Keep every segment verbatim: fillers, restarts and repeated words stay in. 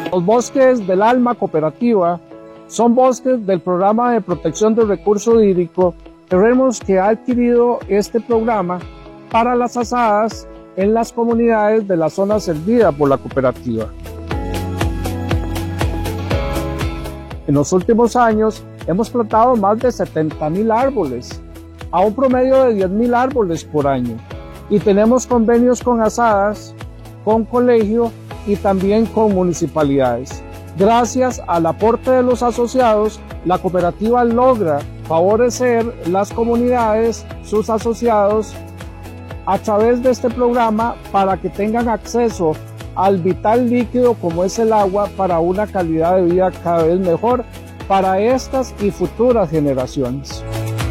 Los bosques del alma cooperativa son bosques del programa de protección del recurso hídrico que vemos que ha adquirido este programa para las asadas en las comunidades de la zona servida por la cooperativa. En los últimos años hemos plantado más de setenta mil árboles, a un promedio de diez mil árboles por año, y tenemos convenios con asadas, con colegio y también con municipalidades. Gracias al aporte de los asociados, la cooperativa logra favorecer las comunidades, sus asociados, a través de este programa para que tengan acceso al vital líquido como es el agua para una calidad de vida cada vez mejor para estas y futuras generaciones.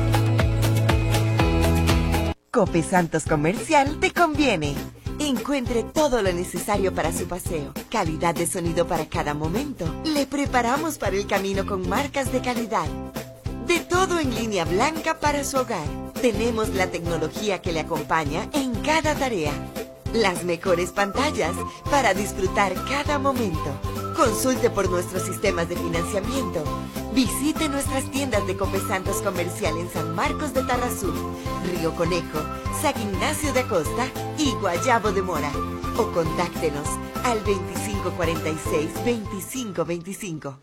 Cope Santos Comercial te conviene. Encuentre todo lo necesario para su paseo. Calidad de sonido para cada momento. Le preparamos para el camino con marcas de calidad. De todo en línea blanca para su hogar. Tenemos la tecnología que le acompaña en cada tarea. Las mejores pantallas para disfrutar cada momento. Consulte por nuestros sistemas de financiamiento. Visite nuestras tiendas de Cope Santos Comercial en San Marcos de Tarrazú, Río Conejo, San Ignacio de Acosta y Guayabo de Mora. O contáctenos al veinticinco cuarenta y seis, veinticinco veinticinco.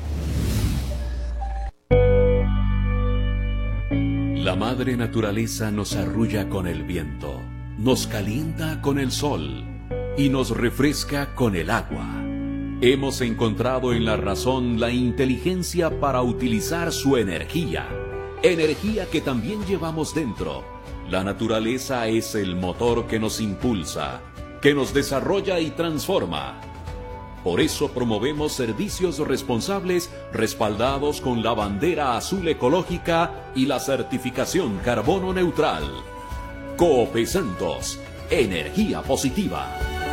La madre naturaleza nos arrulla con el viento, nos calienta con el sol y nos refresca con el agua. Hemos encontrado en la razón la inteligencia para utilizar su energía, energía que también llevamos dentro. La naturaleza es el motor que nos impulsa, que nos desarrolla y transforma. Por eso promovemos servicios responsables respaldados con la bandera azul ecológica y la certificación carbono neutral. Cope Santos, energía positiva.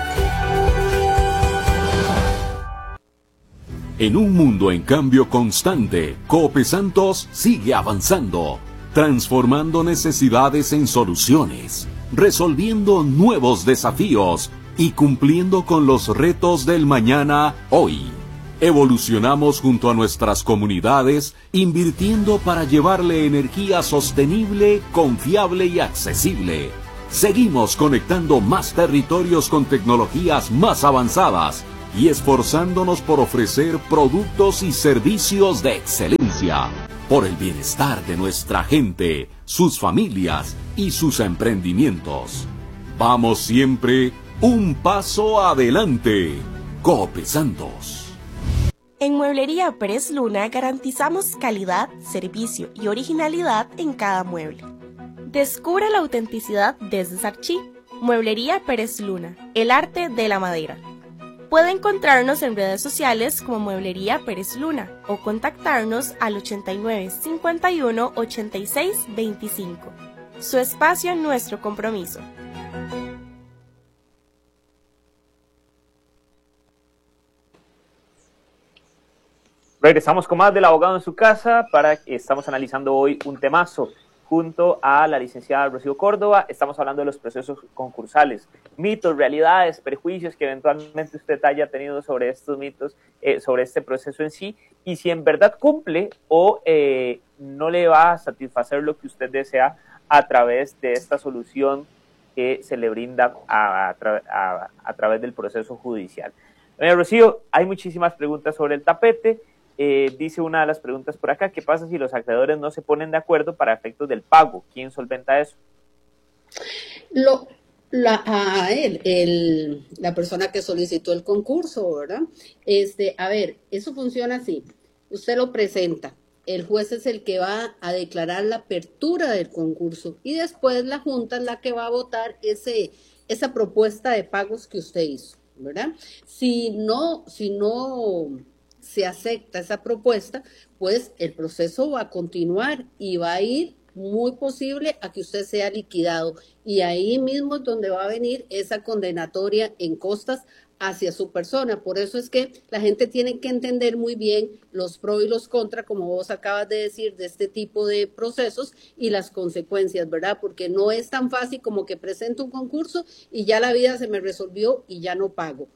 En un mundo en cambio constante, Cope Santos sigue avanzando, transformando necesidades en soluciones, resolviendo nuevos desafíos y cumpliendo con los retos del mañana hoy. Evolucionamos junto a nuestras comunidades, invirtiendo para llevarle energía sostenible, confiable y accesible. Seguimos conectando más territorios con tecnologías más avanzadas y esforzándonos por ofrecer productos y servicios de excelencia por el bienestar de nuestra gente, sus familias y sus emprendimientos. Vamos siempre un paso adelante. Cope Santos. En Mueblería Pérez Luna garantizamos calidad, servicio y originalidad en cada mueble. Descubra la autenticidad desde Sarchí. Mueblería Pérez Luna, el arte de la madera. Puede encontrarnos en redes sociales como Mueblería Pérez Luna o contactarnos al ochenta y nueve, cincuenta y uno, ochenta y seis, veinticinco. Su espacio, nuestro compromiso. Regresamos con más del abogado en su casa. Para estamos analizando hoy un temazo junto a la licenciada Rocío Córdoba. Estamos hablando de los procesos concursales, mitos, realidades, prejuicios que eventualmente usted haya tenido sobre estos mitos, eh, sobre este proceso en sí, y si en verdad cumple o eh, no le va a satisfacer lo que usted desea a través de esta solución que se le brinda a, a, tra a, a través del proceso judicial. Doña Rocío, hay muchísimas preguntas sobre el tapete. Eh, dice una de las preguntas por acá: ¿qué pasa si los acreedores no se ponen de acuerdo para efectos del pago? ¿Quién solventa eso? Lo, la, a él, el, la persona que solicitó el concurso, ¿verdad? Este, a ver, eso funciona así. Usted lo presenta, el juez es el que va a declarar la apertura del concurso y después la junta es la que va a votar ese, esa propuesta de pagos que usted hizo, ¿verdad? Si no, si no se acepta esa propuesta, pues el proceso va a continuar y va a ir muy posible a que usted sea liquidado, y ahí mismo es donde va a venir esa condenatoria en costas hacia su persona. Por eso es que la gente tiene que entender muy bien los pros y los contras, como vos acabas de decir, de este tipo de procesos y las consecuencias, ¿verdad? Porque no es tan fácil como que presento un concurso y ya la vida se me resolvió y ya no pago.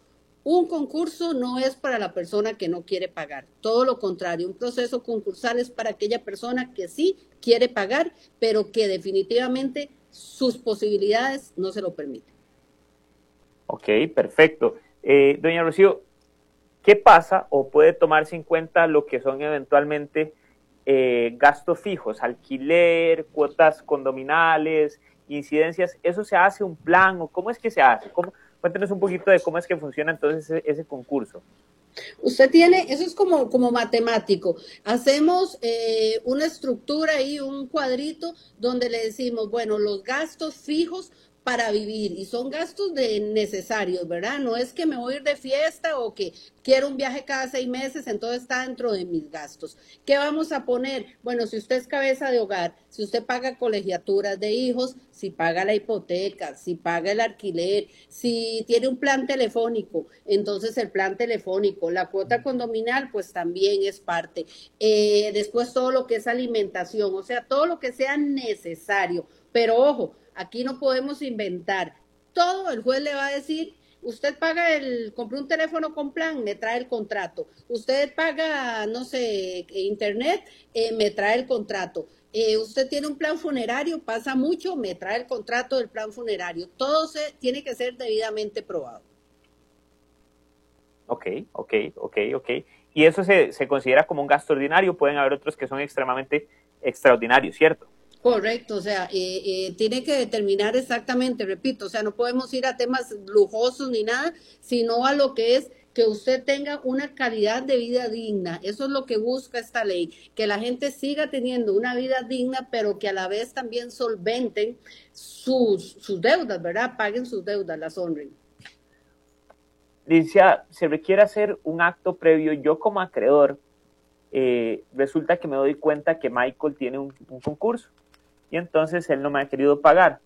Un concurso no es para la persona que no quiere pagar, todo lo contrario, un proceso concursal es para aquella persona que sí quiere pagar, pero que definitivamente sus posibilidades no se lo permiten. Ok, perfecto. Eh, doña Rocío, ¿qué pasa o puede tomarse en cuenta lo que son eventualmente eh, gastos fijos, alquiler, cuotas condominales, incidencias? ¿Eso se hace un plan o cómo es que se hace? ¿Cómo? Cuéntenos un poquito de cómo es que funciona entonces ese, ese concurso. Usted tiene, eso es como, como matemático. Hacemos eh, una estructura y un cuadrito donde le decimos, bueno, los gastos fijos para vivir y son gastos de necesarios, ¿verdad? No es que me voy a ir de fiesta o que quiero un viaje cada seis meses, entonces está dentro de mis gastos. ¿Qué vamos a poner? Bueno, si usted es cabeza de hogar, si usted paga colegiaturas de hijos, si paga la hipoteca, si paga el alquiler, si tiene un plan telefónico, entonces el plan telefónico, la cuota condominal, pues también es parte. Eh, después todo lo que es alimentación, o sea, todo lo que sea necesario, pero ojo, aquí no podemos inventar. Todo el juez le va a decir, usted paga el, compró un teléfono con plan, me trae el contrato. Usted paga, no sé, internet, eh, me trae el contrato. Eh, usted tiene un plan funerario, pasa mucho, me trae el contrato del plan funerario. Todo se, tiene que ser debidamente probado. Ok, ok, ok, ok. Y eso se, se considera como un gasto ordinario, pueden haber otros que son extremadamente extraordinarios, ¿cierto? Correcto, o sea, eh, eh, tiene que determinar exactamente, repito, o sea, no podemos ir a temas lujosos ni nada, sino a lo que es que usted tenga una calidad de vida digna. Eso es lo que busca esta ley, que la gente siga teniendo una vida digna, pero que a la vez también solventen sus, sus deudas, ¿verdad? Paguen sus deudas, las honren. Licenciada, se requiere hacer un acto previo. Yo como acreedor, eh, resulta que me doy cuenta que Michael tiene un, un concurso y entonces él no me ha querido pagar.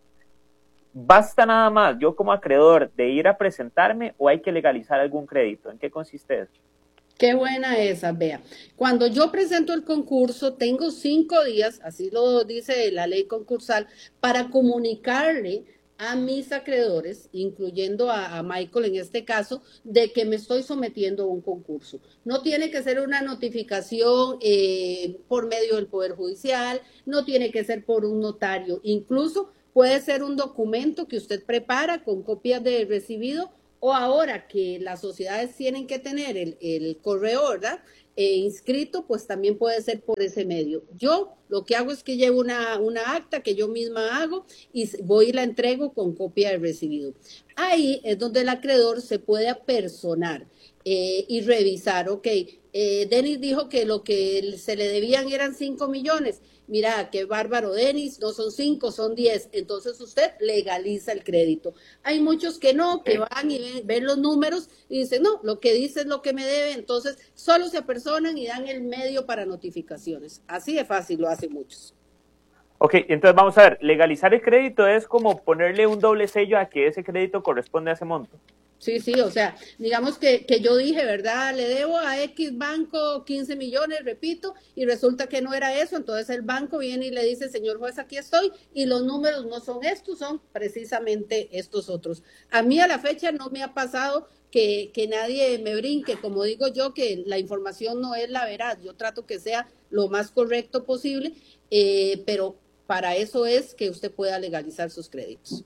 ¿Basta nada más yo como acreedor de ir a presentarme o hay que legalizar algún crédito? ¿En qué consiste eso? Qué buena esa, vea. Cuando yo presento el concurso, tengo cinco días, así lo dice la ley concursal, para comunicarle a mis acreedores, incluyendo a, a Michael en este caso, de que me estoy sometiendo a un concurso. No tiene que ser una notificación eh, por medio del Poder Judicial, no tiene que ser por un notario, incluso puede ser un documento que usted prepara con copias de recibido o ahora que las sociedades tienen que tener el, el correo, ¿verdad? Eh, inscrito, pues también puede ser por ese medio. Yo lo que hago es que llevo una, una acta que yo misma hago y voy y la entrego con copia de recibido. Ahí es donde el acreedor se puede apersonar eh, y revisar, ok, eh, Denis dijo que lo que se le debían eran cinco millones. Mira, qué bárbaro, Denis, no son cinco, son diez. Entonces usted legaliza el crédito. Hay muchos que no, que van y ven, ven los números y dicen, no, lo que dice es lo que me debe. Entonces solo se apersonan y dan el medio para notificaciones. Así de fácil lo hacen muchos. Ok, entonces vamos a ver, legalizar el crédito es como ponerle un doble sello a que ese crédito corresponde a ese monto. Sí, sí, o sea, digamos que, que yo dije, ¿verdad? Le debo a X banco quince millones, repito, y resulta que no era eso, entonces el banco viene y le dice, señor juez, aquí estoy, y los números no son estos, son precisamente estos otros. A mí a la fecha no me ha pasado que, que nadie me brinque, como digo yo, que la información no es la veraz, yo trato que sea lo más correcto posible, eh, pero para eso es que usted pueda legalizar sus créditos.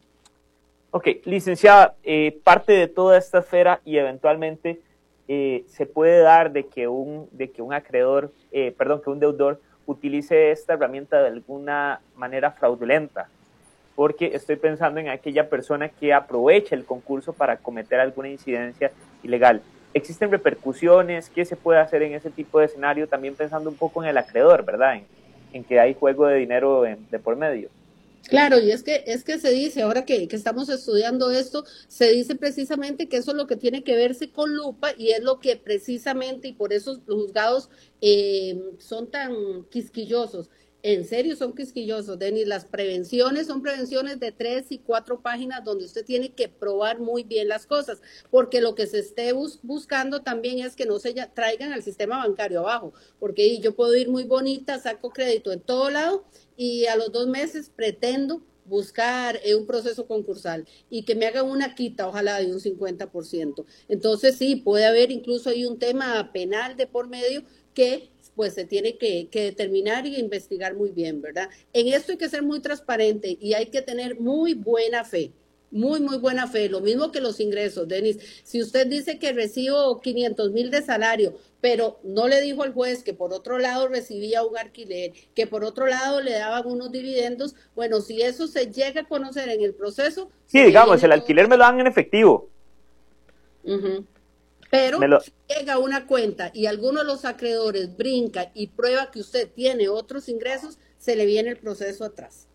Ok, licenciada, eh, parte de toda esta esfera y eventualmente eh, se puede dar de que un, de que un acreedor, eh, perdón, que un deudor utilice esta herramienta de alguna manera fraudulenta, porque estoy pensando en aquella persona que aprovecha el concurso para cometer alguna incidencia ilegal. ¿Existen repercusiones? ¿Qué se puede hacer en ese tipo de escenario? También pensando un poco en el acreedor, ¿verdad? En, en que hay juego de dinero en, de por medio. Claro, y es que es que se dice, ahora que, que estamos estudiando esto, se dice precisamente que eso es lo que tiene que verse con lupa y es lo que precisamente, y por eso los juzgados eh, son tan quisquillosos. En serio son quisquillosos, Denis. Las prevenciones son prevenciones de tres y cuatro páginas donde usted tiene que probar muy bien las cosas, porque lo que se esté bus buscando también es que no se ya, traigan al sistema bancario abajo, porque yo puedo ir muy bonita, saco crédito en todo lado y a los dos meses pretendo buscar eh, un proceso concursal y que me hagan una quita, ojalá de un cincuenta por ciento. Entonces sí, puede haber incluso ahí un tema penal de por medio que pues se tiene que, que determinar y investigar muy bien, ¿verdad? En esto hay que ser muy transparente y hay que tener muy buena fe. Muy, muy buena fe, lo mismo que los ingresos, Denis. Si usted dice que recibo quinientos mil de salario, pero no le dijo al juez que por otro lado recibía un alquiler, que por otro lado le daban unos dividendos, bueno, si eso se llega a conocer en el proceso... Sí, digamos, el alquiler me lo dan en efectivo. Uh-huh. Pero lo... si llega una cuenta y alguno de los acreedores brinca y prueba que usted tiene otros ingresos, se le viene el proceso atrás.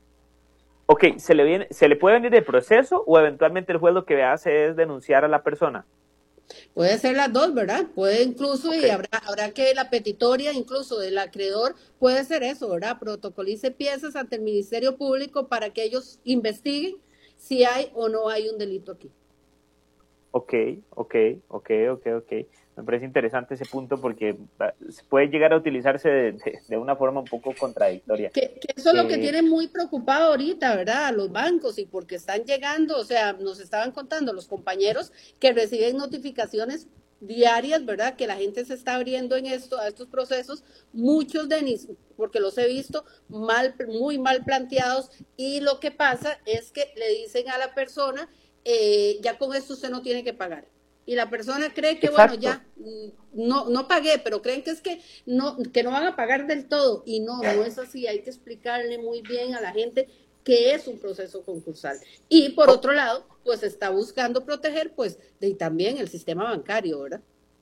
Ok, ¿se le, viene, ¿se le puede venir de proceso o eventualmente el juez lo que hace es denunciar a la persona? Puede ser las dos, ¿verdad? Puede incluso, okay. y habrá, habrá que la petitoria incluso del acreedor puede ser eso, ¿verdad? Protocolice piezas ante el Ministerio Público para que ellos investiguen si hay o no hay un delito aquí. Ok, ok, ok, ok, ok. Me parece interesante ese punto porque puede llegar a utilizarse de, de, de una forma un poco contradictoria. Que, que eso es eh, lo que tiene muy preocupado ahorita, ¿verdad? A los bancos y porque están llegando, o sea, nos estaban contando los compañeros que reciben notificaciones diarias, ¿verdad? Que la gente se está abriendo en esto, a estos procesos, muchos de porque los he visto mal, muy mal planteados y lo que pasa es que le dicen a la persona, eh, ya con esto usted no tiene que pagar. Y la persona cree que, Exacto. bueno, ya, no, no pagué, pero creen que es que no, que no van a pagar del todo. Y no, no es así. Hay que explicarle muy bien a la gente qué es un proceso concursal. Y por otro lado, pues está buscando proteger, pues, de, también el sistema bancario, ¿verdad?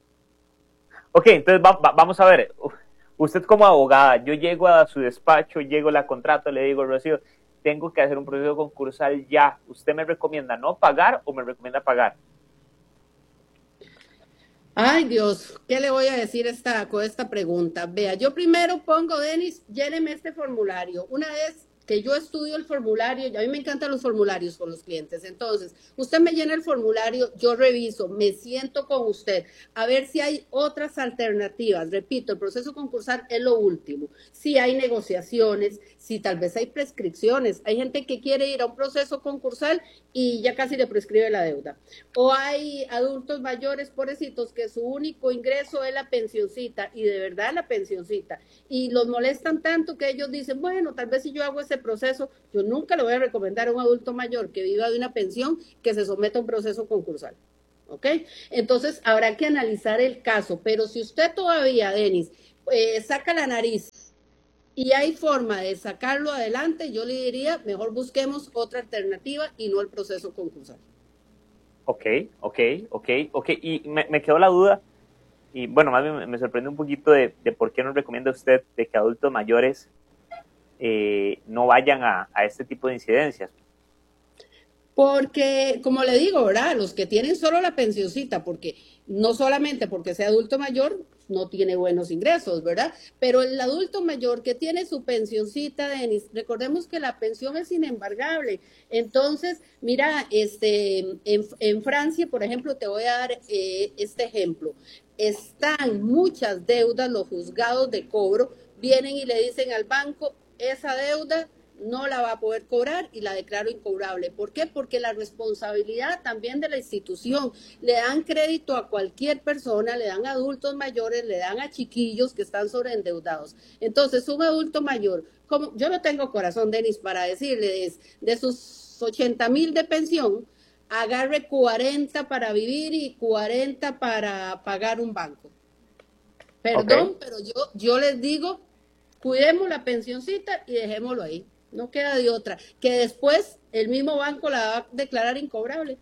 Ok, entonces va, va, vamos a ver. Usted como abogada, yo llego a su despacho, llego, la contrato, le digo, Rocío, tengo que hacer un proceso concursal ya. ¿Usted me recomienda no pagar o me recomienda pagar? Ay, Dios, ¿qué le voy a decir esta, con esta pregunta? Vea, yo primero pongo, Denis, lléneme este formulario. Una vez que yo estudio el formulario, y a mí me encantan los formularios con los clientes, entonces, usted me llena el formulario, yo reviso, me siento con usted, a ver si hay otras alternativas. Repito, el proceso concursal es lo último. Si hay negociaciones, si tal vez hay prescripciones, hay gente que quiere ir a un proceso concursal y ya casi le prescribe la deuda. O hay adultos mayores, pobrecitos, que su único ingreso es la pensioncita, y de verdad la pensioncita, y los molestan tanto que ellos dicen, bueno, tal vez si yo hago ese proceso, yo nunca le voy a recomendar a un adulto mayor que viva de una pensión que se someta a un proceso concursal. ¿Ok? Entonces habrá que analizar el caso, pero si usted todavía, Denis, eh, saca la nariz y hay forma de sacarlo adelante, yo le diría, mejor busquemos otra alternativa y no el proceso concursal. Ok, ok, ok, ok. Y me, me quedó la duda, y bueno, más bien me sorprende un poquito de, de por qué nos recomienda usted de que adultos mayores eh, no vayan a, a este tipo de incidencias. Porque, como le digo, ¿verdad? Los que tienen solo la pensioncita, porque no solamente porque sea adulto mayor, no tiene buenos ingresos, ¿verdad? Pero el adulto mayor que tiene su pensioncita, Denis, recordemos que la pensión es inembargable. Entonces, mira, este, en, en Francia, por ejemplo, te voy a dar eh, este ejemplo. Están muchas deudas, los juzgados de cobro vienen y le dicen al banco, esa deuda no la va a poder cobrar y la declaro incobrable. ¿Por qué? Porque la responsabilidad también de la institución, le dan crédito a cualquier persona, le dan a adultos mayores, le dan a chiquillos que están sobreendeudados. Entonces, un adulto mayor, como yo no tengo corazón, Denis, para decirles de sus ochenta mil de pensión, agarre cuarenta para vivir y cuarenta para pagar un banco. Perdón, okay. pero yo, yo les digo, cuidemos la pensioncita y dejémoslo ahí. No queda de otra. Que después el mismo banco la va a declarar incobrable.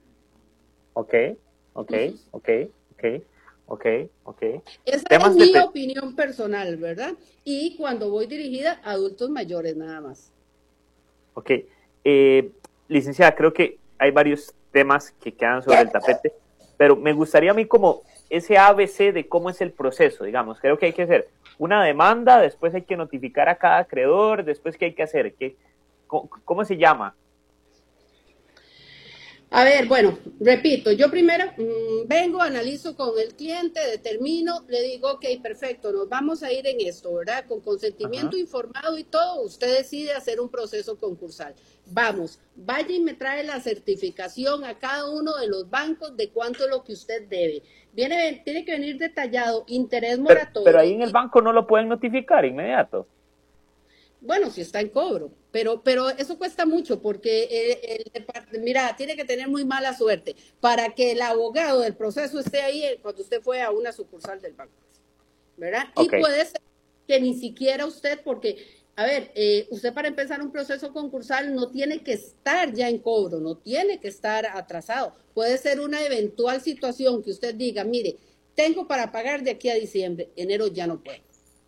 Ok, ok, uh-huh. ok, ok, ok, ok. Esa Temas es mi de... opinión personal, ¿verdad? Y cuando voy dirigida a adultos mayores nada más. Ok. Eh, licenciada, creo que hay varios temas que quedan sobre el tapete, pero me gustaría a mí como ese A B C de cómo es el proceso, digamos. Creo que hay que hacer una demanda, después hay que notificar a cada acreedor, después ¿qué hay que hacer? ¿Qué, cómo, ¿Cómo se llama? A ver, bueno, repito, yo primero mmm, vengo, analizo con el cliente, determino, le digo, ok, perfecto, nos vamos a ir en esto, ¿verdad? Con consentimiento Ajá. informado y todo, usted decide hacer un proceso concursal. Vamos, vaya y me trae la certificación a cada uno de los bancos de cuánto es lo que usted debe. Viene, tiene que venir detallado, interés Pero, moratorio. pero ahí en el banco no lo pueden notificar inmediato. Bueno, si está en cobro, pero, pero eso cuesta mucho porque el, el, mira, tiene que tener muy mala suerte para que el abogado del proceso esté ahí cuando usted fue a una sucursal del banco, ¿verdad? Okay. Y puede ser que ni siquiera usted, porque, a ver, eh, usted para empezar un proceso concursal no tiene que estar ya en cobro, no tiene que estar atrasado. Puede ser una eventual situación que usted diga, mire, tengo para pagar de aquí a diciembre, enero ya no puedo.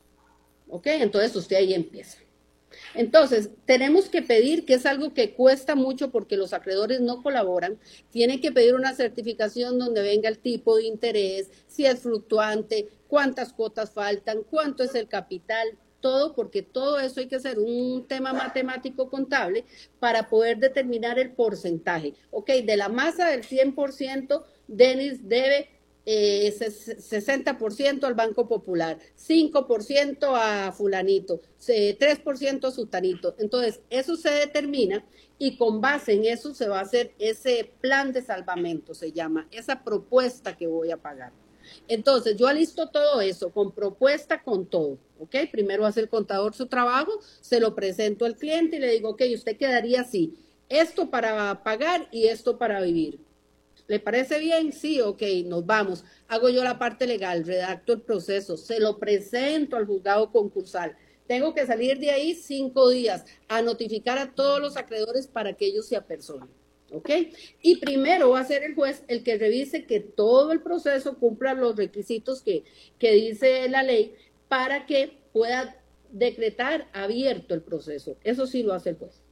¿Ok? Entonces usted ahí empieza. Entonces, tenemos que pedir, que es algo que cuesta mucho porque los acreedores no colaboran, tienen que pedir una certificación donde venga el tipo de interés, si es fluctuante, cuántas cuotas faltan, cuánto es el capital, todo, porque todo eso hay que hacer un tema matemático contable para poder determinar el porcentaje. Ok, de la masa del cien por ciento, Dennis debe Eh, sesenta por ciento al Banco Popular, cinco por ciento a fulanito, tres por ciento a sutanito. Entonces, eso se determina y con base en eso se va a hacer ese plan de salvamento, se llama, esa propuesta que voy a pagar. Entonces, yo alisto todo eso, con propuesta, con todo, ¿ok? Primero hace el contador su trabajo, se lo presento al cliente y le digo, ok, usted quedaría así, esto para pagar y esto para vivir. ¿Le parece bien? Sí, ok, nos vamos. Hago yo la parte legal, redacto el proceso, se lo presento al juzgado concursal. Tengo que salir de ahí cinco días a notificar a todos los acreedores para que ellos se apersonen, ¿ok? Y primero va a ser el juez el que revise que todo el proceso cumpla los requisitos que, que dice la ley para que pueda decretar abierto el proceso. Eso sí lo hace el juez.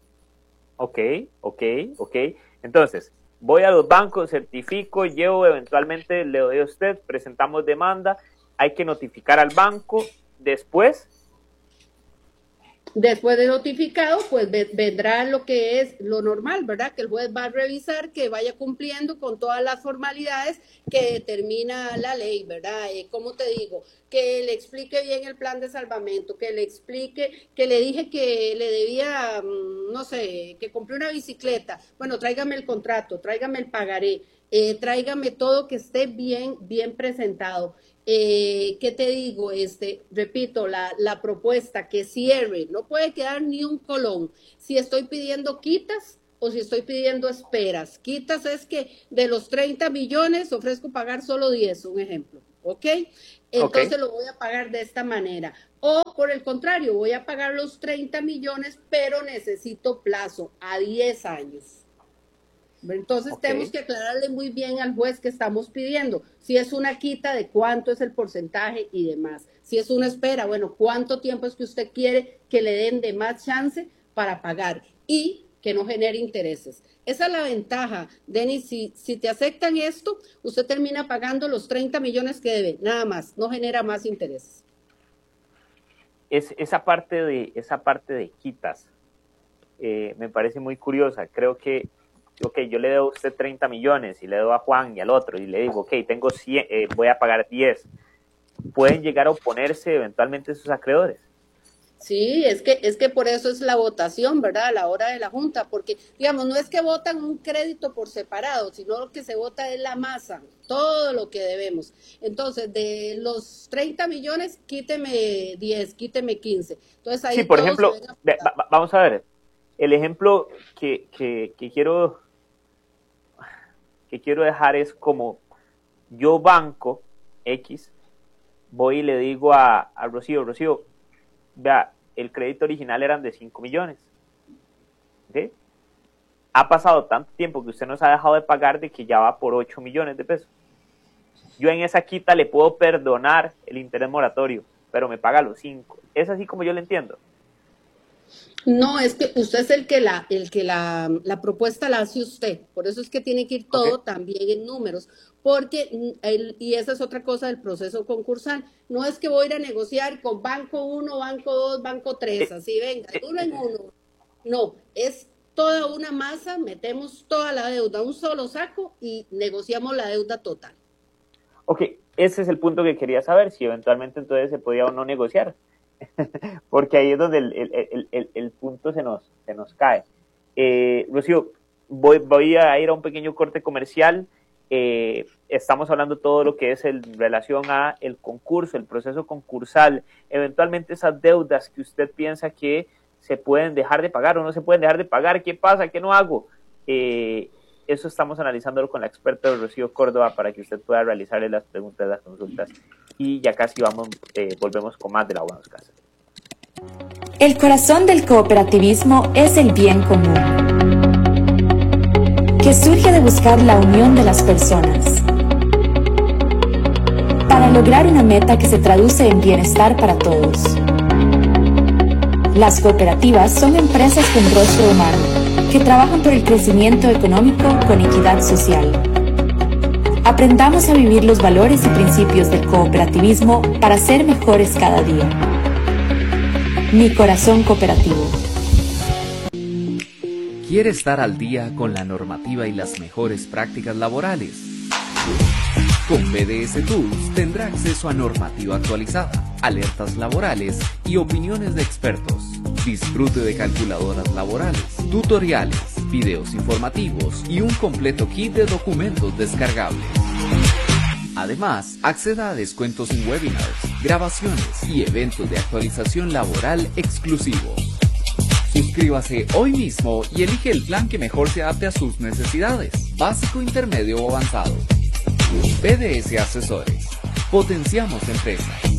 Ok, ok, ok. Entonces, voy a los bancos, certifico, llevo, eventualmente le doy a usted, presentamos demanda, hay que notificar al banco, después. Después de notificado, pues vendrá lo que es lo normal, ¿verdad? Que el juez va a revisar que vaya cumpliendo con todas las formalidades que determina la ley, ¿verdad? Eh, ¿Cómo te digo? Que le explique bien el plan de salvamento, que le explique, que le dije que le debía, no sé, que compré una bicicleta. Bueno, tráigame el contrato, tráigame el pagaré, eh, tráigame todo que esté bien, bien presentado. Eh, ¿Qué te digo? Este, repito, la, la propuesta que cierre, no puede quedar ni un colón. Si estoy pidiendo quitas o si estoy pidiendo esperas. Quitas es que de los treinta millones ofrezco pagar solo diez, un ejemplo, ¿ok? Entonces okay. Lo voy a pagar de esta manera. O por el contrario, voy a pagar los treinta millones, pero necesito plazo a diez años. Entonces okay. Tenemos que aclararle muy bien al juez que estamos pidiendo, si es una quita, de cuánto es el porcentaje y demás, si es una espera, bueno, cuánto tiempo es que usted quiere que le den de más chance para pagar y que no genere intereses. Esa es la ventaja, Denis, si, si te aceptan esto, usted termina pagando los treinta millones que debe, nada más, no genera más intereses. Es, esa, parte de, esa parte de quitas eh, me parece muy curiosa, creo que ok, yo le doy a usted treinta millones y le doy a Juan y al otro y le digo, ok, tengo cien, eh, voy a pagar diez. ¿Pueden llegar a oponerse eventualmente sus acreedores? Sí, es que, es que por eso es la votación, ¿verdad? A la hora de la junta, porque, digamos, no es que votan un crédito por separado, sino lo que se vota es la masa, todo lo que debemos. Entonces, de los treinta millones, quíteme diez, quíteme quince. Entonces, ahí sí, por ejemplo, va, vamos a ver, el ejemplo que, que, que quiero... que quiero dejar es como yo banco X, voy y le digo a, a Rocío, Rocío, vea, el crédito original eran de cinco millones. ¿Okay? Ha pasado tanto tiempo que usted nos ha dejado de pagar de que ya va por ocho millones de pesos. Yo en esa quita le puedo perdonar el interés moratorio, pero me paga los cinco. ¿Es así como yo lo entiendo? No, es que usted es el que la, el que la, la propuesta la hace usted, por eso es que tiene que ir todo okay. También en números, porque, el, y esa es otra cosa del proceso concursal, no es que voy a ir a negociar con banco uno, banco dos, banco tres, así venga, uno en uno, no, es toda una masa, metemos toda la deuda a un solo saco y negociamos la deuda total. Ok, ese es el punto que quería saber, si eventualmente entonces se podía o no negociar, porque ahí es donde el, el, el, el punto se nos, se nos cae. Eh, Rocío, voy, voy a ir a un pequeño corte comercial. Eh, estamos hablando todo lo que es en relación a el concurso, el proceso concursal, eventualmente esas deudas que usted piensa que se pueden dejar de pagar o no se pueden dejar de pagar, ¿qué pasa? ¿Qué no hago? Eh, eso estamos analizándolo con la experta Rocío Córdoba para que usted pueda realizarle las preguntas, las consultas, y ya casi vamos, eh, volvemos con más de La Buenos Casa. El corazón del cooperativismo es el bien común, que surge de buscar la unión de las personas para lograr una meta que se traduce en bienestar para todos. Las cooperativas son empresas con rostro humano que trabajan por el crecimiento económico con equidad social. Aprendamos a vivir los valores y principios del cooperativismo para ser mejores cada día. Mi corazón cooperativo. ¿Quiere estar al día con la normativa y las mejores prácticas laborales? Con B D S Tools tendrá acceso a normativa actualizada, alertas laborales y opiniones de expertos. Disfrute de calculadoras laborales, tutoriales, videos informativos y un completo kit de documentos descargables. Además, acceda a descuentos en webinars, grabaciones y eventos de actualización laboral exclusivos. Suscríbase hoy mismo y elige el plan que mejor se adapte a sus necesidades, básico, intermedio o avanzado. B D S Asesores. Potenciamos empresas.